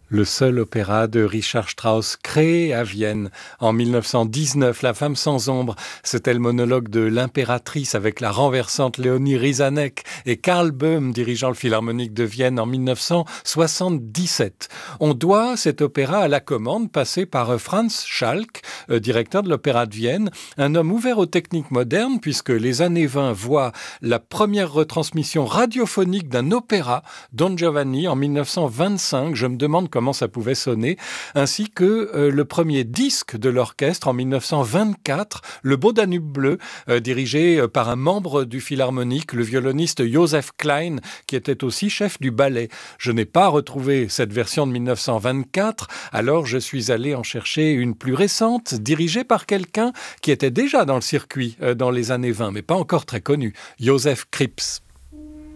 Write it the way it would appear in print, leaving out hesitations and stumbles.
Le seul opéra de Richard Strauss, créé à Vienne en 1919, La femme sans ombre. C'était le monologue de l'impératrice avec la renversante Léonie Rizanek et Karl Böhm dirigeant le Philharmonique de Vienne en 1977. On doit cet opéra à la commande passée par Franz Schalk, directeur de l'Opéra de Vienne, un homme ouvert aux techniques modernes puisque les années 20 voient la première retransmission radiophonique d'un opéra, Don Giovanni, en 1925. Je me demande comment ça pouvait sonner, ainsi que le premier disque de l'orchestre en 1924, Le Beau Danube bleu, dirigé par un membre du Philharmonique, le violoniste Joseph Klein, qui était aussi chef du ballet. Je n'ai pas retrouvé cette version de 1924, alors je suis allé en chercher une plus récente, dirigée par quelqu'un qui était déjà dans le circuit dans les années 20, mais pas encore très connu, Joseph Krips.